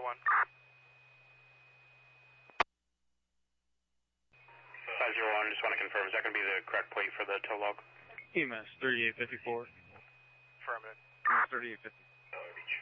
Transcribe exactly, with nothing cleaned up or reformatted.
one. five zero one, just want to confirm, is that going to be the correct plate for the tow log? E M S thirty-eight fifty-four. Affirmative. E M S thirty-eight fifty-four.